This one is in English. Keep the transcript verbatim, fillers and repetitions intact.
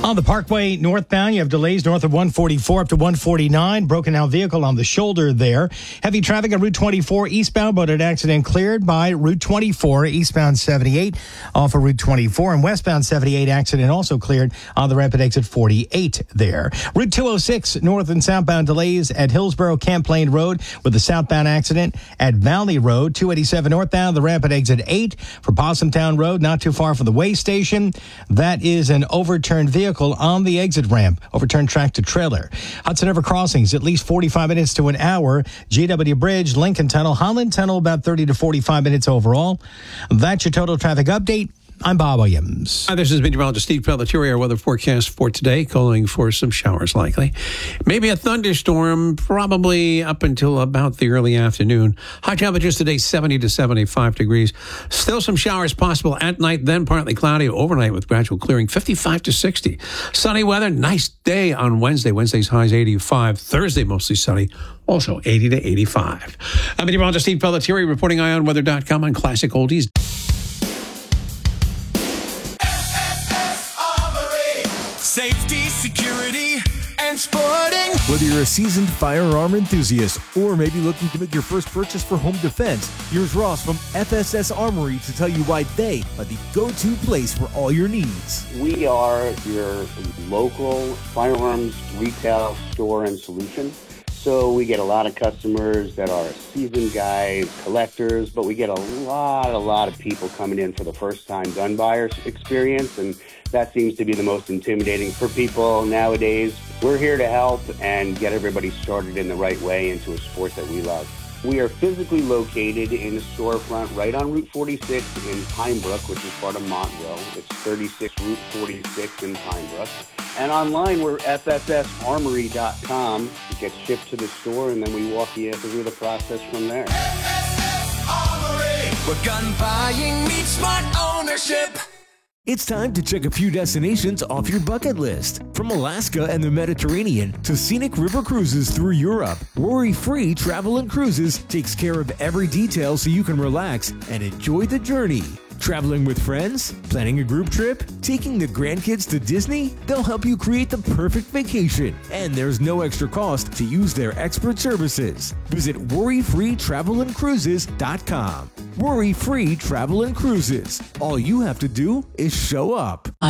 On the Parkway northbound, you have delays north of one forty-four up to one forty-nine. Broken down vehicle on the shoulder there. Heavy traffic on Route twenty-four eastbound, but an accident cleared by Route twenty-four eastbound seventy-eight off of Route twenty-four. And westbound seventy-eight accident also cleared on the ramp at exit forty-eight there. Route two oh six north and southbound delays at Hillsborough Camp Plain Road with a southbound accident at Valley Road. two eighty-seven northbound, the ramp at exit eight for Possumtown Road, not too far from the way station. That is an overturned vehicle on the exit ramp, overturned tractor trailer. Hudson River crossings, at least forty-five minutes to an hour. G W Bridge, Lincoln Tunnel, Holland Tunnel, about thirty to forty-five minutes overall. That's your total traffic update. I'm Bob Williams. Hi, this is meteorologist Steve Pelletieri. Our weather forecast for today, calling for some showers likely. Maybe a thunderstorm, probably up until about the early afternoon. High temperatures today, seventy to seventy-five degrees. Still some showers possible at night, then partly cloudy overnight with gradual clearing, fifty-five to sixty. Sunny weather, nice day on Wednesday. Wednesday's highs eighty-five. Thursday, mostly sunny, also eighty to eighty-five. I'm meteorologist Steve Pelletieri reporting eye on weather dot com on Classic Oldies. Safety, security, and sporting. Whether you're a seasoned firearm enthusiast or maybe looking to make your first purchase for home defense, here's Ross from F S S Armory to tell you why they are the go-to place for all your needs. We are your local firearms retail store and solution. So we get a lot of customers that are seasoned guys, collectors, but we get a lot, a lot of people coming in for the first time gun buyers experience, and that seems to be the most intimidating for people nowadays. We're here to help and get everybody started in the right way into a sport that we love. We are physically located in a storefront right on Route forty-six in Pine Brook, which is part of Montville. It's thirty-six Route forty-six in Pine Brook. And online, we're F S S armory dot com. It gets shipped to the store, and then we walk you through the process from there. F S S Armory, where gun buying meets smart ownership. It's time to check a few destinations off your bucket list. From Alaska and the Mediterranean to scenic river cruises through Europe, Worry-Free Travel and Cruises takes care of every detail so you can relax and enjoy the journey. Traveling with friends? Planning a group trip? Taking the grandkids to Disney? They'll help you create the perfect vacation. And there's no extra cost to use their expert services. Visit worry free travel and cruises dot com. Worry-Free Travel and Cruises. All you have to do is show up.